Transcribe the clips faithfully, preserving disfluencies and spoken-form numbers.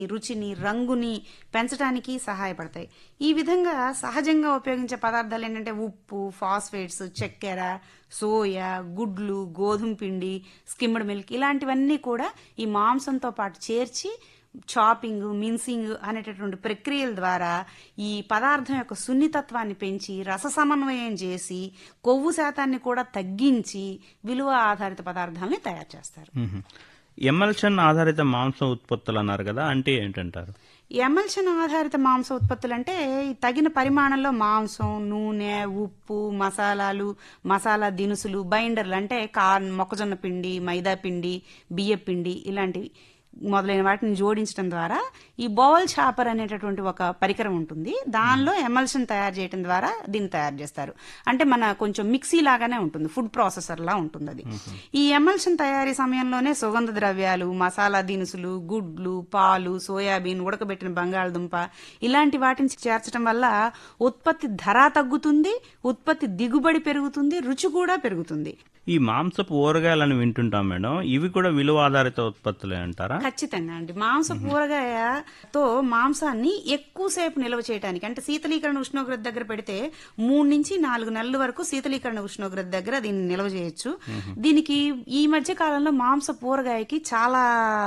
రుచిని, రంగుని పెంచడానికి సహాయపడతాయి. ఈ విధంగా సహజంగా ఉపయోగించే పదార్థాలు ఏంటంటే ఉప్పు, ఫాస్ఫేట్స్, చక్కెర, సోయా, గుడ్లు, గోధుమ పిండి, స్కిమ్డ్ మిల్క్ ఇలాంటివన్నీ కూడా ఈ మాంసంతో పాటు చేర్చి చాపింగ్, మిన్సింగ్ అనేటటువంటి ప్రక్రియల ద్వారా ఈ పదార్థం యొక్క సున్నితత్వాన్ని పెంచి రస సమన్వయం చేసి కొవ్వు శాతాన్ని కూడా తగ్గించి విలువ ఆధారిత పదార్థాలని తయారు చేస్తారు. ఎమల్షన్ ఆధారిత మాంసం ఉత్పత్తులు అన్నారు కదా, అంటే ఏంటంటారు? ఎమల్షన్ ఆధారిత మాంస ఉత్పత్తులు అంటే తగిన పరిమాణంలో మాంసం, నూనె, ఉప్పు, మసాలాలు, మసాలా దినుసులు, బైండర్లు అంటే కార్న్, మొక్కజొన్న పిండి, మైదా పిండి, బియ్య పిండి ఇలాంటివి మొదలైన వాటిని జోడించడం ద్వారా ఈ బౌల్ చాపర్ అనేటటువంటి ఒక పరికరం ఉంటుంది. దానిలో ఎమల్షన్ తయారు చేయడం ద్వారా దీన్ని తయారు చేస్తారు. అంటే మన కొంచెం మిక్సీ లాగానే ఉంటుంది, ఫుడ్ ప్రాసెసర్ లా ఉంటుంది అది. ఈ ఎమల్షన్ తయారీ సమయంలోనే సుగంధ ద్రవ్యాలు, మసాలా దినుసులు, గుడ్లు, పాలు, సోయాబీన్, ఉడకబెట్టిన బంగాళదుంప ఇలాంటి వాటిని చేర్చడం వల్ల ఉత్పత్తి ధర తగ్గుతుంది, ఉత్పత్తి దిగుబడి పెరుగుతుంది, రుచి కూడా పెరుగుతుంది. ఈ మాంసపు ఊరగాయలని వింటుంటాం మేడం, ఇవి కూడా విలువ ఆధారిత ఉత్పత్తులే అంటారా? ఖచ్చితంగా అండి. మాంసపు ఊరగాయతో మాంసాన్ని ఎక్కువసేపు నిల్వ చేయడానికి, అంటే శీతలీకరణ ఉష్ణోగ్రత దగ్గర పెడితే మూడు నుంచి నాలుగు నెలల వరకు శీతలీకరణ ఉష్ణోగ్రత దగ్గర దీన్ని నిల్వ చేయొచ్చు. దీనికి ఈ మధ్య కాలంలో మాంసపు ఊరగాయకి చాలా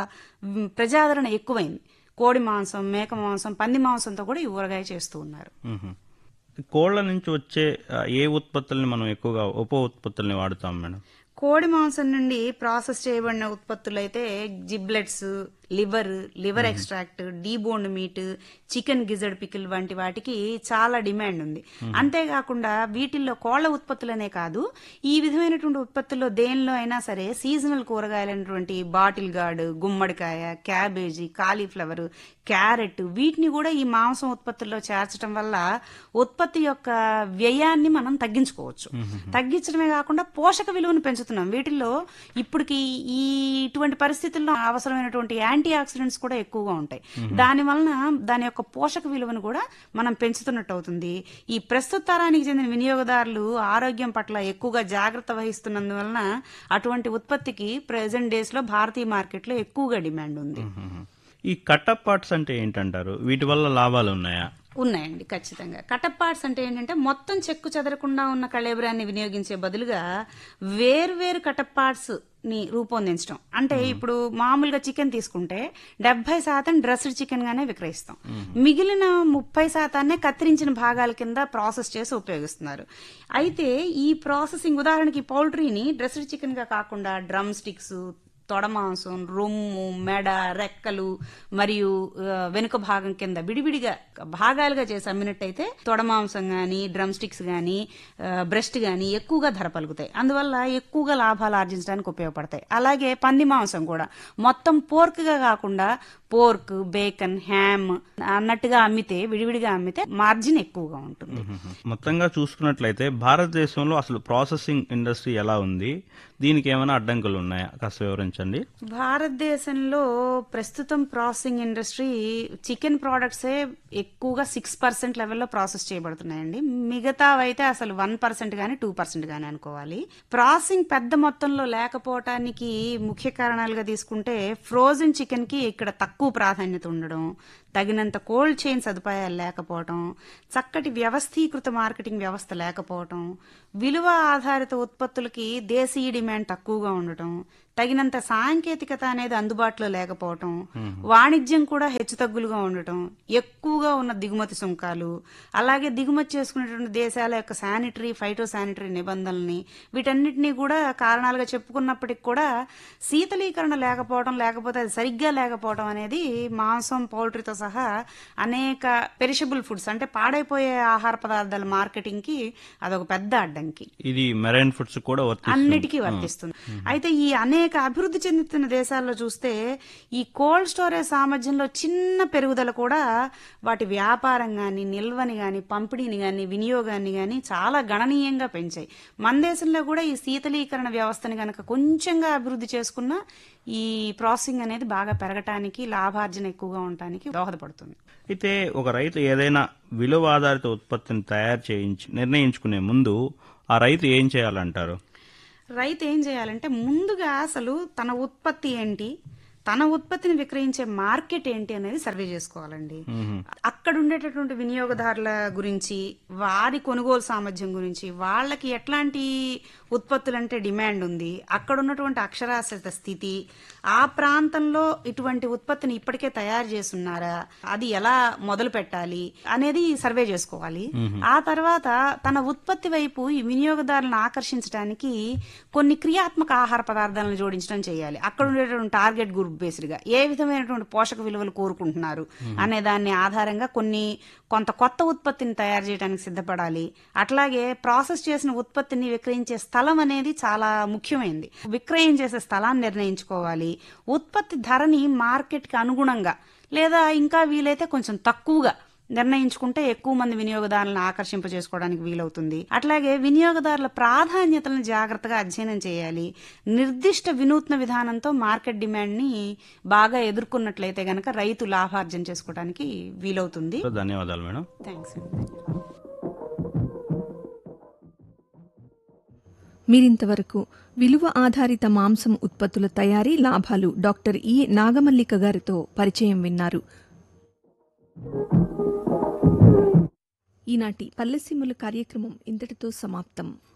ప్రజాదరణ ఎక్కువైంది. కోడి మాంసం, మేక మాంసం, పంది మాంసంతో కూడా ఈ ఊరగాయ చేస్తూ ఉన్నారు. కోళ్ల నుంచి వచ్చే ఏ ఉత్పత్తుల్ని మనం ఎక్కువగా ఉప ఉత్పత్తుల్ని వాడుతాం మేడం? కోడి మాంసం నుండి ప్రాసెస్ చేయబడిన ఉత్పత్తులు అయితే జిబ్లెట్స్, liver, liver extract, డీబోన్డ్ meet, chicken gizzard pickle వంటి వాటికి చాలా డిమాండ్ ఉంది. అంతేకాకుండా వీటిల్లో కోళ్ల ఉత్పత్తులనే కాదు, ఈ విధమైనటువంటి ఉత్పత్తుల్లో దేనిలో అయినా సరే సీజనల్ కూరగాయలైనటువంటి బాటిల్ గార్డ్, గుమ్మడికాయ, క్యాబేజీ, కాలీఫ్లవర్, క్యారెట్ వీటిని కూడా ఈ మాంసం ఉత్పత్తుల్లో చేర్చడం వల్ల ఉత్పత్తి యొక్క వ్యయాన్ని మనం తగ్గించుకోవచ్చు. తగ్గించడమే కాకుండా పోషక విలువను పెంచుతున్నాం. వీటిల్లో ఇప్పటికి ఈ ఇటువంటి పరిస్థితుల్లో అవసరమైనటువంటి యాంటీ ఆక్సిడెంట్స్ కూడా ఎక్కువగా ఉంటాయి. దాని వలన దాని యొక్క పోషక విలువను కూడా మనం పెంచుతున్నట్టు అవుతుంది. ఈ ప్రస్తుత తరానికి చెందిన వినియోగదారులు ఆరోగ్యం పట్ల ఎక్కువగా జాగ్రత్త వహిస్తున్నందువలన అటువంటి ఉత్పత్తికి ప్రెజెంట్ డేస్ లో భారతీయ మార్కెట్ లో ఎక్కువగా డిమాండ్ ఉంది. ఈ కటప్ పార్ట్స్ అంటే ఏంటంటారు? వీటి వల్ల లాభాలు ఉన్నాయా? ఉన్నాయండి, ఖచ్చితంగా. కటప్ పార్ట్స్ అంటే ఏంటంటే మొత్తం చెక్కు చెదరకుండా ఉన్న కళేబరాన్ని వినియోగించే బదులుగా వేర్వేరు కటప్ పార్ట్స్ ని రూపొందించడం. అంటే ఇప్పుడు మామూలుగా చికెన్ తీసుకుంటే డెబ్బై శాతం డ్రెస్డ్ చికెన్ గానే విక్రయిస్తాం, మిగిలిన ముప్పై శాతాన్నే కత్తిరించిన భాగాల కింద ప్రాసెస్ చేసి ఉపయోగిస్తున్నారు. అయితే ఈ ప్రాసెసింగ్, ఉదాహరణకి పౌల్ట్రీని డ్రెస్డ్ చికెన్ గా కాకుండా డ్రమ్ స్టిక్స్, తొడమాంసం, రొమ్ము, మెడ, రెక్కలు మరియు వెనుక భాగం కింద విడివిడిగా భాగాలుగా చేసి అమ్మినట్టయితే తొడమాంసం గాని, డ్రమ్ స్టిక్స్ గాని, బ్రెస్ట్ గాని ఎక్కువగా ధర పలుకుతాయి. అందువల్ల ఎక్కువగా లాభాలు ఆర్జించడానికి ఉపయోగపడతాయి. అలాగే పంది మాంసం కూడా మొత్తం పోర్క్ గా కాకుండా పోర్క్, బేకన్, హ్యామ్ అన్నట్టుగా అమ్మితే, విడివిడిగా అమ్మితే మార్జిన్ ఎక్కువగా ఉంటుంది. మొత్తంగా చూసుకున్నట్లయితే భారతదేశంలో అసలు ప్రాసెసింగ్ ఇండస్ట్రీ ఎలా ఉంది, దీనికి ఏమైనా అడ్డంకులు ఉన్నాయా? కాస్త వివరించండి. భారతదేశంలో ప్రస్తుతం ప్రాసెసింగ్ ఇండస్ట్రీ చికెన్ ప్రోడక్ట్సే ఎక్కువగా సిక్స్ పర్సెంట్ లెవెల్లో ప్రాసెస్ చేయబడుతున్నాయండి. మిగతావైతే అసలు వన్ పర్సెంట్ గానీ టూ పర్సెంట్ గానీ అనుకోవాలి. ప్రాసెసింగ్ పెద్ద మొత్తంలో లేకపోవటానికి ముఖ్య కారణాలుగా తీసుకుంటే ఫ్రోజన్ చికెన్ కి ఇక్కడ తక్కువ ప్రాధాన్యత ఉండడం, తగినంత కోల్డ్ చైన్ సదుపాయాలు లేకపోవటం, చక్కటి వ్యవస్థీకృత మార్కెటింగ్ వ్యవస్థ లేకపోవటం, విలువ ఆధారిత ఉత్పత్తులకి దేశీయ డిమాండ్ తక్కువగా ఉండటం, తగినంత సాంకేతికత అనేది అందుబాటులో లేకపోవటం, వాణిజ్యం కూడా హెచ్చుతగ్గులుగా ఉండటం, ఎక్కువగా ఉన్న దిగుమతి సుంకాలు, అలాగే దిగుమతి చేసుకునేటువంటి దేశాల యొక్క శానిటరీ, ఫైటో శానిటరీ నిబంధనల్ని, వీటన్నిటినీ కూడా కారణాలుగా చెప్పుకున్నప్పటికి కూడా శీతలీకరణ లేకపోవడం, లేకపోతే అది సరిగ్గా లేకపోవడం అనేది మాంసం, పౌల్ట్రీతో సహా అనేక పెరిషబుల్ ఫుడ్స్ అంటే పాడైపోయే ఆహార పదార్థాల మార్కెటింగ్ కి అదొక పెద్ద అడ్డంకి. ఇది మెరైన్ ఫుడ్స్ కూడా అన్నిటికీ వర్తిస్తుంది. అయితే ఈ అనేక అభివృద్ధి చెందుతున్న దేశాల్లో చూస్తే ఈ కోల్డ్ స్టోరేజ్ సామర్థ్యంలో చిన్న పెరుగుదల కూడా వాటి వ్యాపారం గాని, నిల్వని గాని, పంపిణీని గాని, వినియోగాన్ని గాని చాలా గణనీయంగా పెంచాయి. మన దేశంలో కూడా ఈ శీతలీకరణ వ్యవస్థని గనక కొంచెంగా అభివృద్ధి చేసుకున్నా ఈ ప్రాసెసింగ్ అనేది బాగా పెరగటానికి, లాభార్జన ఎక్కువగా ఉండటానికి దోహదపడుతుంది. అయితే ఒక రైతు ఏదైనా విలువ ఆధారిత ఉత్పత్తిని తయారు చేయించి నిర్ణయించుకునే ముందు ఆ రైతు ఏం చేయాలంటారు? రైతు ఏం చేయాలంటే ముందుగా అసలు తన ఉత్పత్తి ఏంటి, తన ఉత్పత్తిని విక్రయించే మార్కెట్ ఏంటి అనేది సర్వే చేసుకోవాలండి. అక్కడ ఉండేటటువంటి వినియోగదారుల గురించి, వారి కొనుగోలు సామర్థ్యం గురించి, వాళ్ళకి ఎట్లాంటి ఉత్పత్తులంటే డిమాండ్ ఉంది, అక్కడ ఉన్నటువంటి అక్షరాస్యత స్థితి, ఆ ప్రాంతంలో ఇటువంటి ఉత్పత్తిని ఇప్పటికే తయారు చేస్తున్నారా, అది ఎలా మొదలు పెట్టాలి అనేది సర్వే చేసుకోవాలి. ఆ తర్వాత తన ఉత్పత్తి వైపు ఈ వినియోగదారులను ఆకర్షించడానికి కొన్ని క్రియాత్మక ఆహార పదార్థాలను జోడించడం చేయాలి. అక్కడ ఉండేటువంటి టార్గెట్ గ్రూప్ బేస్డ్ గా ఏ విధమైనటువంటి పోషక విలువలు కోరుకుంటున్నారు అనే దాన్ని ఆధారంగా కొన్ని కొంత కొత్త ఉత్పత్తిని తయారు చేయడానికి సిద్ధపడాలి. అట్లాగే ప్రాసెస్ చేసిన ఉత్పత్తిని విక్రయించే స్థలం అనేది చాలా ముఖ్యమైనది. విక్రయం చేసే స్థలాన్ని నిర్ణయించుకోవాలి. ఉత్పత్తి ధరని మార్కెట్ కి అనుగుణంగా లేదా ఇంకా వీలైతే కొంచెం తక్కువగా నిర్ణయించుకుంటే ఎక్కువ మంది వినియోగదారులను ఆకర్షింపజేసుకోవడానికి వీలవుతుంది. అట్లాగే వినియోగదారుల ప్రాధాన్యతలను జాగ్రత్తగా అధ్యయనం చేయాలి. నిర్దిష్ట వినూత్న విధానంతో మార్కెట్ డిమాండ్ ని బాగా ఎదుర్కొన్నట్లయితే గనక రైతు లాభార్జన చేసుకోవడానికి వీలవుతుంది. ధన్యవాదాలు మేడం. థ్యాంక్స్. మీరింతవరకు విలువ ఆధారిత మాంసం ఉత్పత్తుల తయారీ లాభాలు డాక్టర్ ఈ నాగమల్లిక గారితో పరిచయం విన్నారు. ఈనాటి పల్లెసీమల కార్యక్రమం ఇంతటితో సమాప్తం.